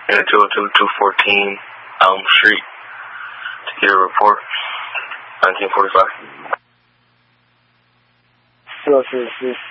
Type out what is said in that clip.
Unit 202, 214 Elm Street to get a report. 1945. 644